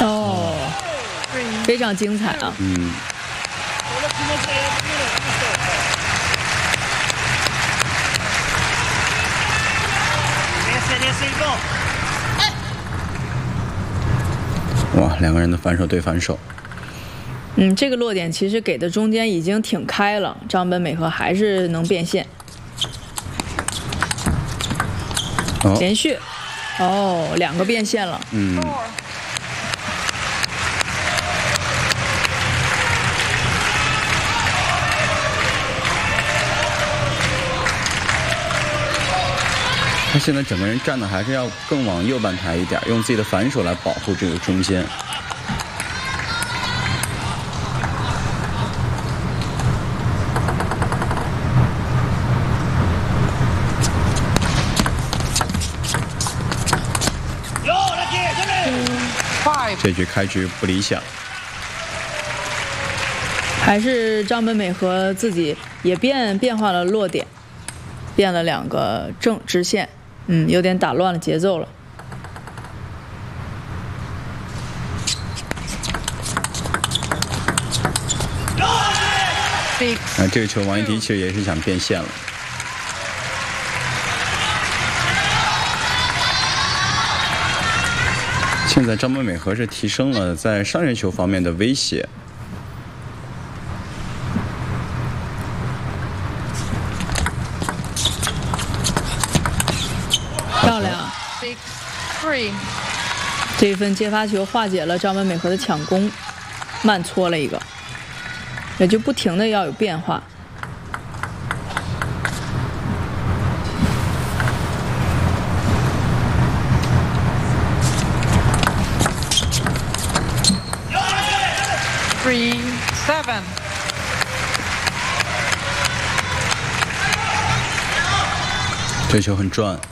哦，非常精彩啊！ 哇，两个人的反手对反手。 这个落点其实给的中间已经挺开了，张本美和还是能变现。连续，两个变现了。 他现在整个人站的还是要更往右半台一点，用自己的反手来保护这个中间。这局开局不理想， 还是张本美和自己也变化了落点，变了2个正直线，有点打乱了节奏了。 这个球王一迪其实也是想变现了。现在张本美和是提升了在上旋球方面的威胁。 漂亮！这一分接发球化解了张本美和的抢攻，慢搓了一个，也就不停的要有变化。 3-7。 这球很转。